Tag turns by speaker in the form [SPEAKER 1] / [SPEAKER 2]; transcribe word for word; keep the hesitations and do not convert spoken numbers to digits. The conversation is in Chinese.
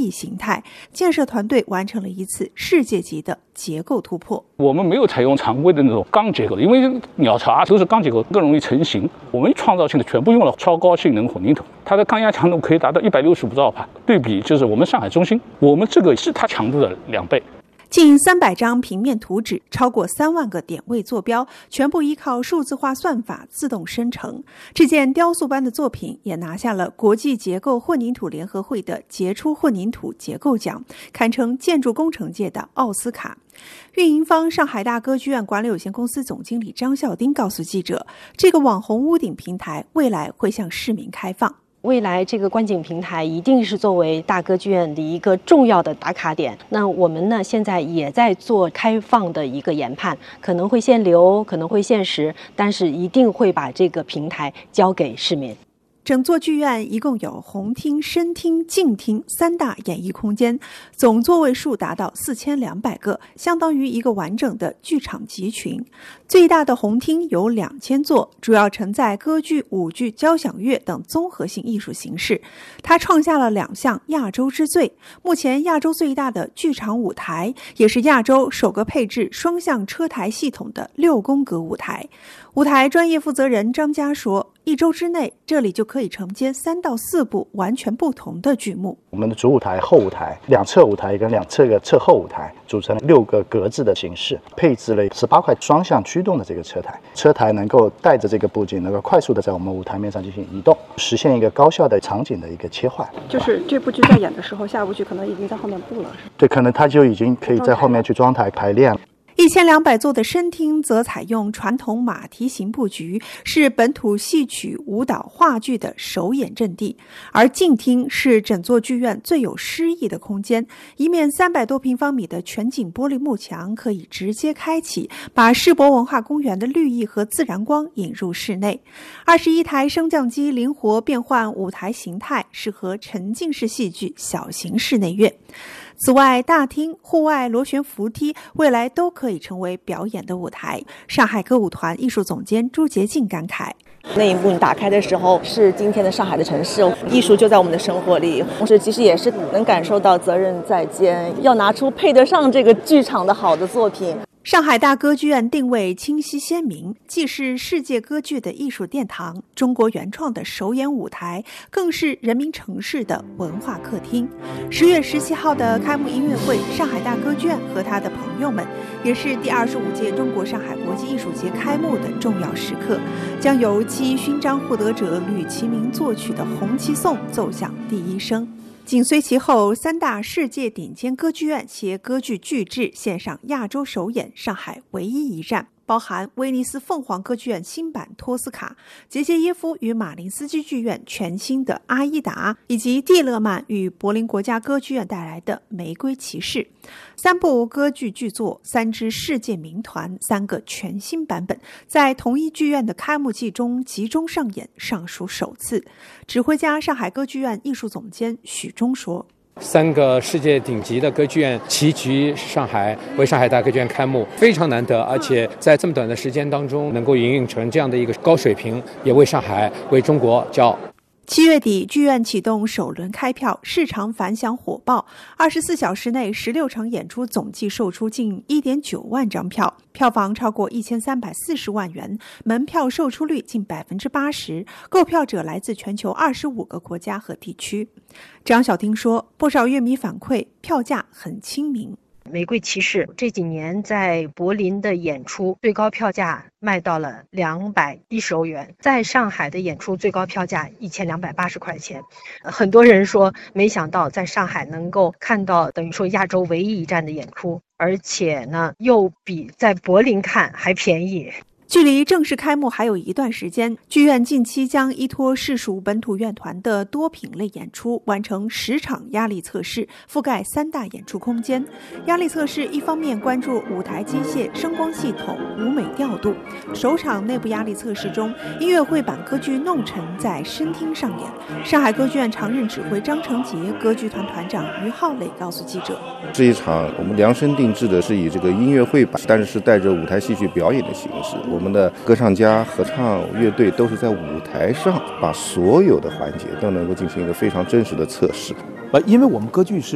[SPEAKER 1] 意形态，建设团队完成了一次世界级的结构突破。
[SPEAKER 2] 我们没有采用常规的那种钢结构，因为鸟巢都是钢结构，更容易成型。我们创造性的全部用了超高性能混凝土，它的抗压强度可以达到一百六十五兆帕，对比就是我们上海中心，我们这个是它强度的两倍。
[SPEAKER 1] 近三百张平面图纸，超过三万个点位坐标，全部依靠数字化算法自动生成。这件雕塑般的作品也拿下了国际结构混凝土联合会的杰出混凝土结构奖，堪称建筑工程界的奥斯卡。运营方上海大歌剧院管理有限公司总经理张孝丁告诉记者，这个网红屋顶平台未来会向市民开放。
[SPEAKER 3] 未来这个观景平台一定是作为大歌剧院的一个重要的打卡点。那我们呢，现在也在做开放的一个研判，可能会限流，可能会限时，但是一定会把这个平台交给市民。
[SPEAKER 1] 整座剧院一共有红厅、深厅、静厅三大演艺空间，总座位数达到四千两百个，相当于一个完整的剧场集群。最大的红厅有两千座，主要承载歌剧、舞剧、交响乐等综合性艺术形式。它创下了两项亚洲之最，目前亚洲最大的剧场舞台，也是亚洲首个配置双向车台系统的六宫格舞台。舞台专业负责人张佳说，一周之内，这里就可以承接三到四部完全不同的剧目。
[SPEAKER 4] 我们的主舞台、后舞台、两侧舞台跟两侧的侧后舞台组成六个格子的形式，配置了十八块双向驱动的这个车台。车台能够带着这个布景，能够快速的在我们舞台面上进行移动，实现一个高效的场景的一个切换。
[SPEAKER 5] 就是这部剧在演的时候，下部剧可能已经在后面布了，是吧？
[SPEAKER 4] 对，可能它就已经可以在后面去装台排练。
[SPEAKER 1] 一千两百座的深厅则采用传统马蹄形布局，是本土戏曲、舞蹈、话剧的首演阵地。而静厅是整座剧院最有诗意的空间，一面三百多平方米的全景玻璃幕墙可以直接开启，把世博文化公园的绿意和自然光引入室内。二十一台升降机灵活变换舞台形态，适合沉浸式戏剧、小型室内乐。此外，大厅、户外螺旋扶梯未来都可以成为表演的舞台。上海歌舞团艺术总监朱洁静感慨，
[SPEAKER 6] 那一幕你打开的时候，是今天的上海的城市，艺术就在我们的生活里，同时其实也是能感受到责任在肩，要拿出配得上这个剧场的好的作品。
[SPEAKER 1] 上海大歌剧院定位清晰鲜明，既是世界歌剧的艺术殿堂，中国原创的首演舞台，更是人民城市的文化客厅。十月十七号的开幕音乐会，上海大歌剧院和他的朋友们，也是第二十五届中国上海国际艺术节开幕的重要时刻，将由七一勋章获得者吕其明作曲的《红旗颂》奏响第一声。紧随其后，三大世界顶尖歌剧院携歌剧巨制献上亚洲首演，上海唯一一站，包含威尼斯凤凰歌剧院新版托斯卡、杰杰耶夫与马林斯基剧院全新的阿依达，以及蒂勒曼与柏林国家歌剧院带来的玫瑰骑士。三部歌剧巨作，三支世界名团，三个全新版本，在同一剧院的开幕季中集中上演，尚属首次。指挥家上海歌剧院艺术总监许忠说，
[SPEAKER 7] 三个世界顶级的歌剧院齐聚上海，为上海大歌剧院开幕，非常难得，而且在这么短的时间当中能够营运成这样的一个高水平，也为上海、为中国骄傲。
[SPEAKER 1] 七月底，剧院启动首轮开票，市场反响火爆。二十四小时内，十六场演出总计售出近一点九万张票，票房超过一千三百四十万元，门票售出率近百分之八十。购票者来自全球二十五个国家和地区。张晓丁说，不少乐迷反馈，票价很亲民。
[SPEAKER 3] 玫瑰骑士这几年在柏林的演出最高票价卖到了两百一十欧元，在上海的演出最高票价一千两百八十块钱。很多人说没想到在上海能够看到等于说亚洲唯一一站的演出，而且呢又比在柏林看还便宜。
[SPEAKER 1] 距离正式开幕还有一段时间，剧院近期将依托市属本土院团的多品类演出，完成十场压力测试，覆盖三大演出空间。压力测试一方面关注舞台机械、声光系统、舞美调度。首场内部压力测试中，音乐会版歌剧《弄臣》在深厅上演。上海歌剧院常任指挥张成杰、歌剧团团长于浩磊告诉记者，
[SPEAKER 8] 这一场我们量身定制的是以这个音乐会版，但是是带着舞台戏剧表演的形式。我们的歌唱家、合唱乐队都是在舞台上把所有的环节都能够进行一个非常真实的测试。
[SPEAKER 9] 呃，因为我们歌剧是